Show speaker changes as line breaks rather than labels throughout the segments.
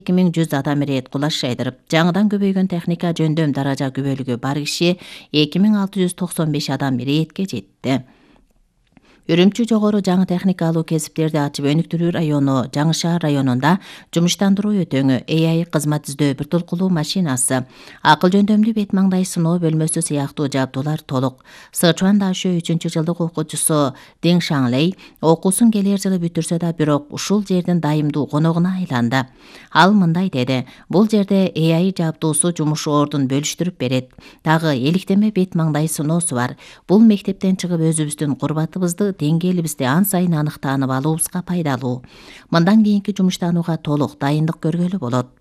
2100 адам ирет кулаш жайдырып, жаңыдан көбөйгөн техника жөндөм даража күбөлүгү бар киши 2695 адам иретке жетти. Үрүмчү жогору жаңы техникалуу кесиптерди ачып өнүктүрүү району Жаңы Шаар районунда жумуштандыруу өтөңү AI кызмат издөө бир толкулуу машинасы, акыл жөндөмдүү бет маңдай сыноо бөлмөсү сыяктуу жабдуулар толук. Сычуан Дашө 3-жылдык окуучусу Дин Шаңлей окуусун келер жылы бүтүрсө да, бирок ушул жердин дайымдуу коногуна айланды. Ал мындай деди: бул жерде AI жабдуусу жумуш ордун бөлүштүрүп берет. Дагы эликтеме бет маңдай сыноосу бар. Бул мектептен чыгып өзүбүздүн курбатыбызды, деңгээлибизди ан сайын аныктанып алуубузга пайдалуу. Мындан кийинки жумуштанууга толук дайындык көргөлү болот.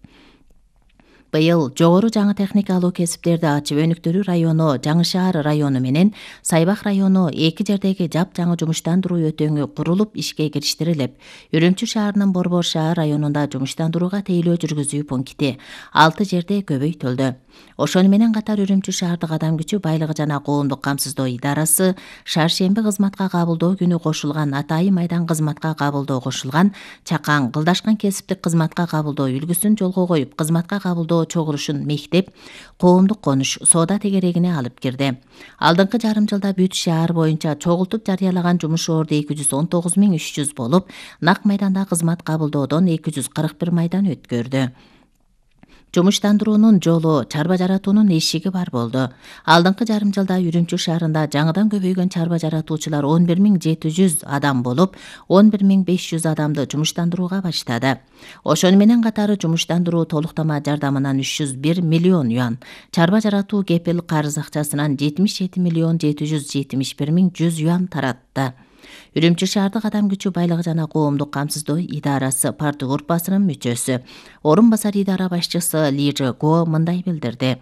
Быйыл жогору жаңы техникалуу кесиптерди ачып өнүктүрүү району Жаңы Шаар району менен Сайбак району эки жердеги жапжаңы жумуштандыруу өтөңү курулуп ишке кириштирилип, Үрүмчү шаарынын Борбор шаар районунда жумуштандырууга тейлөө жүргүзүү пункти 6 жерде көбөйтүлдү. Ошону менен катар Үрүмчү шаардык адам күчү байлыгы жана коомдук камсыздоо идарасы шаршемби кызматка кабылдоо күнү кошулган, Атайым айдан кызматка кабылдоо кошулган, Чакаң Кылдашкан кесиптик кызматка кабылдоо үлгүсүн жолго коюп, кызматка кабылдоо чогулушун мектеп, коомдук конуш, соода тегерегине алып кирди. Алдыңкы жарым жылда бүт шаар боюнча чогултуп жарыялаган жумуш орду 219.300 болуп, Нак майданда кызмат кабылдоодон 241 майдан өткөрдү. Жумуштандыруунун жолу чарба жаратуунун эшиги бар болду. Алдыңкы жарым жылда Үрүмчү шаарында жаңыдан көбөйгөн чарба жаратуучулар 11.700 адам болуп, 11.500 адамды жумуштандырууга баштады. Ошону менен катары жумуштандыруу толуктама жардамынан 301 миллион юан, чарба жаратуу кепил карыз акчасынан 77.771.100 юан таратты. Үрүмчү шаардык адам күчү байлыгы жана коомдук камсыздоо идарасы парты группасынын мүчөсү, орун басар идара башчысы Ли Го мындай билдирди: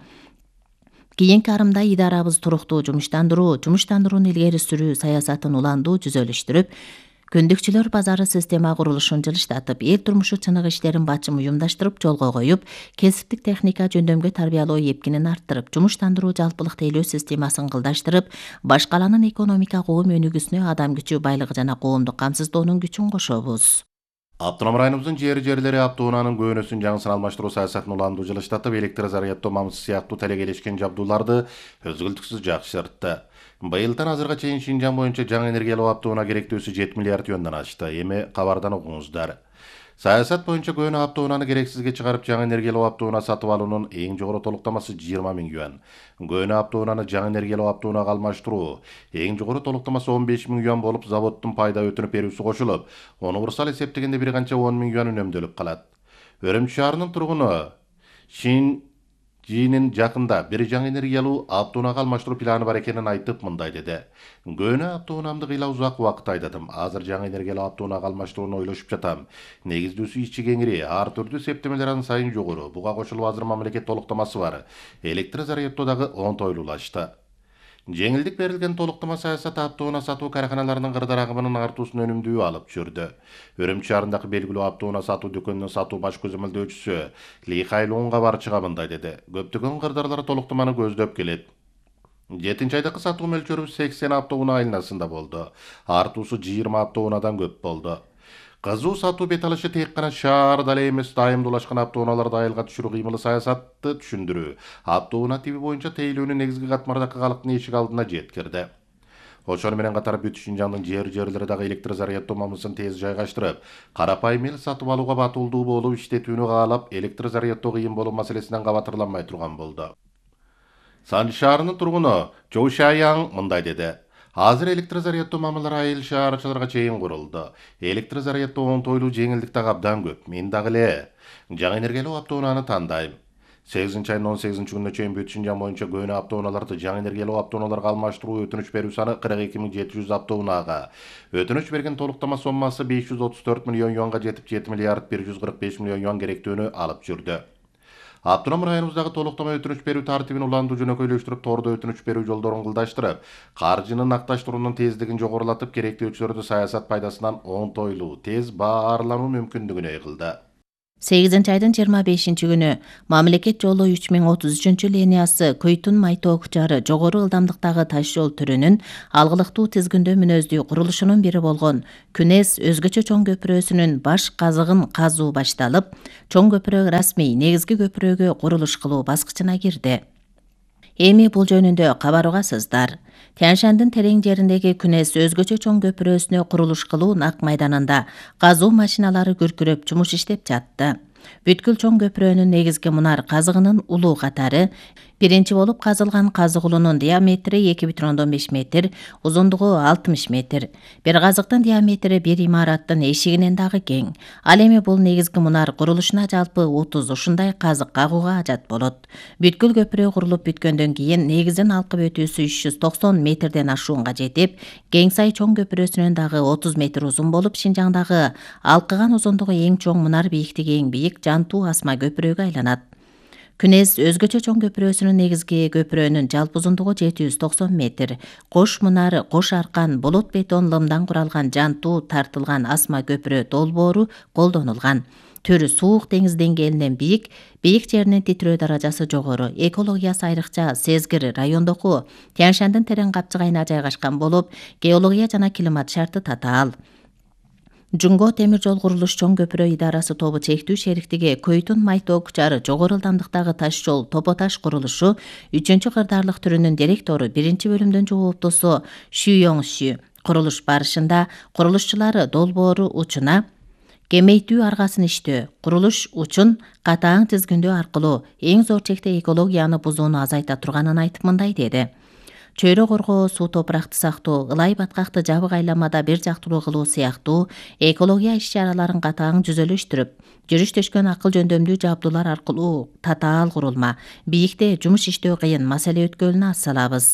кийинки арымда идарабыз туруктуу жумуштандырууну илгери сүрүү саясатын уландуу түзөлүштүрүп, көндүкчүлөр базары система курулушун жылыштатып, эл турмушу чыныгы иштерин бачым уюмдаштырып жолго коюп, кесиптик техника жөндөмгө тарбиялоо эпкинин арттырып, жумуштандыруу жалпылык тейлөө системасын кылдаштырып, баш каланын экономика коом өнүгүүсүнө адам күчү байлыгы жана коомдук камсыздоонун күчүн кошобуз.
Автоном районубуздун жери-жерлери автоунаанын көбүнөсүн жаңысын алмаштыруу саясатын уландуу жылыштатып, электр заряддоо мамысы сыяктуу талегелешкен жабдууларды өзгөлтүксүз жакшыртты. Быйылдан азырга чейин Шинжаң боюнча жаңы энергиялуу автоунаа керектөөсү 7 миллиард юандан ашты. Эми кабардан окуңуздар. Саясат боюнча көөнө автоунааны керексизге чыгарып, жаңы энергиялуу автоунаа сатып алуунун эң жогору толуктамасы 20 миң юан. Көөнө автоунааны жаңы энергиялуу автоунаага алмаштыруу эң жогору толуктамасы 15 миң юан болуп, заводдун пайда өтүнүп берүүсү кошулуп, универсал эсептегенде бир канча 10 миң юан үнөмдөлүп калат. Үрүмчү шаарынын тургуну Шин Жинин жакында бир жаңы энергиялуу автоунаага алмаштыруу планы бар экенин айтып мындай деди: көөнө автоунаамды кыйла узак убакыт айдадым. Азыр жаңы энергиялуу автоунаага алмаштырууну ойлошуп жатам. Негиздүүсү ичи кеңири, ар түрдүү септемелер ан сайын жогору. Буга кошулуп азыр мамлекет толуктамасы бар. Электр заряддоо дагы оңтойлуулашты. Жеңилдик берилген толуктама саясаты автоунаа сатуу караханаларынын кырдаал агымынын артуусун өнүмдүү алып жүрдү. Үрүмчү шаарындагы белгилүү автоунаа сатуу дүкөнүнүн сатуу баш көзөмөлдөөчүсү Ли Хайлунга барчыга мындай деди: көптөгөн кырдаалар толуктаманы көздөп келет. 7-айдагы сатуу мөлчөрүбүз 80 автоунаа айланасында болду. Артуусу 20 автоунаадан көп болду. Кызуу сатуу бет алышы тек гана шаарда эле эмес, дайымдуулашкан автоунааларды айылга түшүрүү кыймылы саясатты түшүндүрүү. Автоунаа тиби боюнча тейлөөнүн негизги катмардагы калктын эшик алдына жеткирди. Ошону менен катар бүт Шинжаңдын жери-жерлери дагы электр заряддоо мамысын тез жайгаштырып, карапайым эл сатып алууга батылдуу болуп иштетүүнү каалап, электр заряддоо кыйын болуу маселесинен кабатырланмай турган болду. Сан шаарынын тургуну Чоу Шаяң мындай деди: азыр электр заряддоо мамылары айыл шаарчыларга чейин курулду. Электр заряддоо оңтойлуу, жеңилдик дагы абдан көп. Мен дагы эле жаңы энергиялуу автоунааны тандайм. 8-айдын 18-күнүнө чейин бүт Шинжаң боюнча көөнө автоунааларды жаңы энергиялуу автоунааларга алмаштыруу өтүнүч берүү саны 42.700 автоунаага. Өтүнүч берген толуктама соммасы 534 миллион юанга жетип, 7 миллиард 145 миллион юан керектөөнү алып жүрдү. Автоном районубуздагы толуктама өтүнүч берүү тартибин уландуу жөнөкөйлөштүрүп, тордо өтүнүч берүү жолдорун кылдаштырып, каржынын акташтыруунун тездигин жогорулатып, керектөөчүлөрдү саясат пайдасынан оңтойлуу, тез баарлануу мүмкүндүгүнө кылды.
8-айдын 25-күнү мамлекет жолу 3033 линиясы Көйтүн-Майтоо кучары жогору ылдамдыктагы таш жол түрүнүн алгылыктуу тизгиндөө мүнөздүү курулушунун бири болгон Күнес өзгөчө чоң көпүрөсүнүн баш казыгын казуу башталып, чоң көпүрө расмий негизги көпүрөгө курулуш кылуу баскычына кирди. Эми бул жөнүндө кабар угасыздар. Тянь-Шандын терең жериндеги Күнес өзгөчө чоң көпүрөсүнө курулуш кылуу нак майданында казуу машиналары күркүрөп жумуш иштеп жатты. Бүткүл чоң көпүрөнүн негизги мунар казыгынын улуу катары биринчи болуп казылган казыгулунун диаметри 2,5 метр, узундугу 60 метр. Бир казыктын диаметри бир имараттын эшигинен дагы кең. Ал эми бул негизги мунар курулушуна жалпы 30 ушундай казык кагууга ажат болот. Бүткүл көпүрө курулуп бүткөндөн кийин негизин алкып өтүүсү 390 метрден ашуунга жетип, Кеңсай чоң көпүрөсүнөн дагы 30 метр узун болуп, Шинжаңдагы алкыган узундугу эң чоң мунар бийликтиги эң бийик Жантуу асма көпүрөгө айланат. Күнес өзгөчө чоң көпүрөсүнүн негизги көпүрөнүн жалпы узундугу 790 метр. Кош мунар, кош аркан, болот бетон лымдан куралган Жантуу тартылган асма көпүрө долбоору колдонулган. Түрү суук деңиз деңгээлинен бийик, бийик жеринин титирөө даражасы жогору, экологиясы айрыкча сезгир райондоку Тянь-Шандын терең капчыгайына жайгашкан болуп, геология жана климат шарты татаал. Жунго темир жол курулуш чоң көпүрө идарасы тобу чектүү шериктиги Көйтүн-Майтоо кучары жогору ылдамдыктагы таш жол топо-таш курулушу 3-кырдаарлык түрүнүн директору 1-бөлүмдүн жооптусу Шү Йоңшү курулуш барышында курулушчулар долбоору учуна кемейтүү аргасын иштөө, курулуш учун катаң тизгиндөө аркылуу эң зор чекте экологияны бузууну азайта турганын айтып мындай деди. Чөйрө коргоо, суу топуракты сактоо, ылай баткакты жабык айламада бир жактылуу кылуу сыяктуу экология иш-чараларын катаң жүзөлөштүрүп, жүрүш төшкөн акыл жөндөмдүү жабдуулар аркылуу татаал курулма, бийикте жумуш иштөө кыйын маселе өткөлүнө ас салабыз.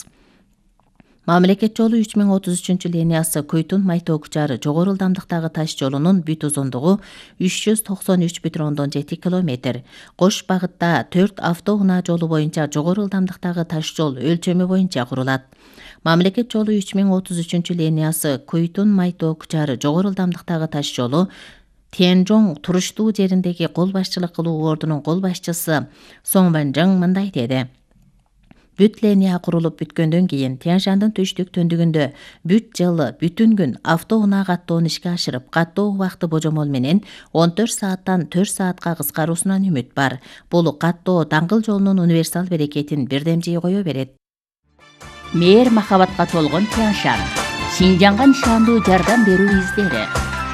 Мамлекет жолу 3033 линиясы Көйтүн-Майтоо кучары жогору ылдамдыктагы таш жолунун бүт узундугу 393,7 км. Кош багытта 4 автоунаа жолу боюнча жогору ылдамдыктагы таш жол өлчөмү боюнча курулат. Мамлекет жолу 3033 линиясы Көйтүн-Майтоо кучары жогору ылдамдыктагы таш жолу Тянь-Жоң туруштуу жериндеги кол башчылык кылуу ордунун кол башчысы Соң Вэнжэң мындай деди. Бүт линия курулуп бүткөндөн кийин Тянь-Шандын түштүк төндүгүндө бүт жылы бүтүн күн автоунаа каттоонун ишке ашырып, каттоо убакты божомол менен 14 сааттан 4 саатка кыскаруусунан үмүт бар. Бул каттоо даңгыл жолунун универсал берекетин бирдемжей кое берет.
Мээр махабатка толгон Тянь-Шань. Шинжаңга нишандуу жардам берүү издери.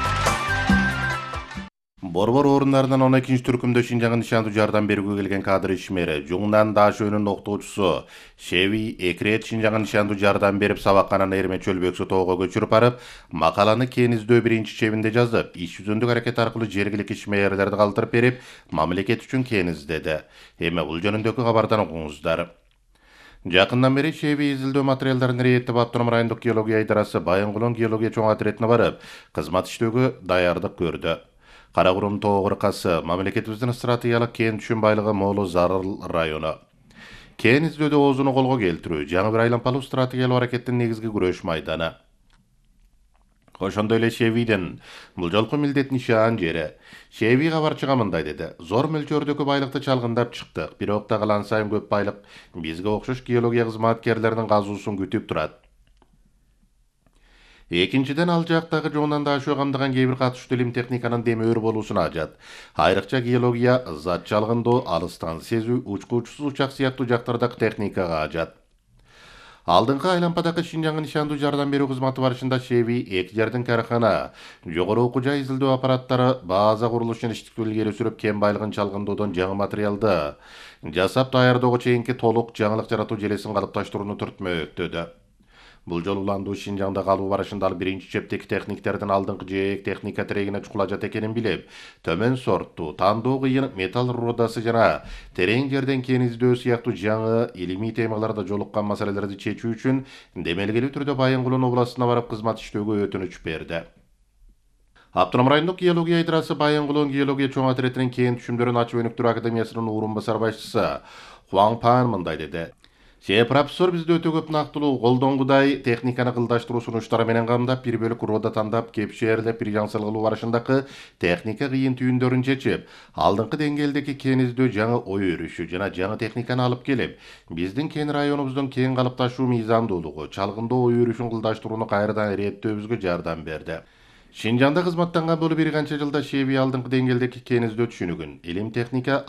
Борбор орундарынан 12 түркүмдө Шинжаңга нишандуу жардам берүүгө келген кадр ишмери Жуңнан Дашөөнүн окутуучусу Шеви Экрет Шинжаңга нишандуу жардам берип сабакканан Эрме Чөлбөксө тоого көчүрүп барып, макаланы Кен издөө биринчи чебинде жазып, иш жүзүндүк аракет аркылуу жергиликтүү ишмерлерди калтырып берип, мамлекет үчүн кен издеди. Эми бул жөнүндөгү кабардан окуңуздар. Жакындан бери Шеви изилдөө материалдарын рейеттеп Автоном райондук геология идарасы Байынгулон геология чоң отрядына барып, кызмат иштөөгө даярдык көрдү. Каракурум тоо кыркасы мамлекетибиздин стратегиялык кен түшүн байлыгы молу зарыл району. Кен издөөдө оозуну колго келтирүү жаңы бир айлампалуу стратегиялык аракеттин негизги күрөш майданы. Ошондой эле Шевиден бул жолку милдет нишан жери. Шеви кабарчыга мындай деди. Зор мөлчөрдөгү байлыкты чалгындап чыктык. Бирок да калан сайын көп байлык бизге окшош геология кызматкерлеринин казуусун күтүп турат. Экинчиден ал жактагы Жуңнан Дашөө камдаган кээ бир катышуу илим техниканын демөөр болуусуна ажат. Айрыкча геология, зат чалгындоо, алыстан сезүү, учкуучусуз учак сыяктуу жактардагы техникага ажат. Алдыңкы айлампадагы Шинжаңга нишандуу жардам берүү кызматы барышында Шеви эки жердин карахана, жогору окуу жай изилдөө аппараттары, база курулушун иштиктүү илгери сүрүп кен байлыгын чалгындоодон жаңы материалды жасап даярдоого чейинки толук жаңылык жаратуу желесин калыпташтырууну түртмөктөдү. Бул жолу уландуу Шинжаңда калуу барышында ал биринчи чептеги техниктердин алдыңкы жээк техника тирегине чукулажат экенин билип, төмөн сорттуу, тандоо кыйын металл рудасы жана терең жерден кен издөө сыяктуу жаңы илимий темаларда жолуккан маселелерди чечүү үчүн демелгелүү түрдө Байынгулон областына барып кызмат иштөөгө өтүнүч берди. Автоном райондук геология идарасы Байынгулон геология чоң отрядынын кен түшүмдөрүн ачып өнүктүрүү академиясынын орун басар башчысы Хуаң Пан мындай деди. Profессор бизде өтө көп нактылуу колдонгудай техниканы кылдаштыруу сунуштары менен камдап, бир бөлүк рода тандап, кепшээрлеп, бир жаңсал кылуу барышындагы техника кыйын түйүндөрүн чечип, алдыңкы деңгээлдеги кен издөө жаңы ой өрүшү жана жаңы техниканы алып келип, биздин кен районубуздун кен калыпташуу мыйзамдуулугу, чалгындоо ой өрүшүн кылдаштырууну кайрадан иреттөөбүзгө жардам берди. Шинжаңда кызматтанган болуп бир канча жылда Шеби алдыңкы деңгээлдеги кен издөө түшүнүгүн, илим техника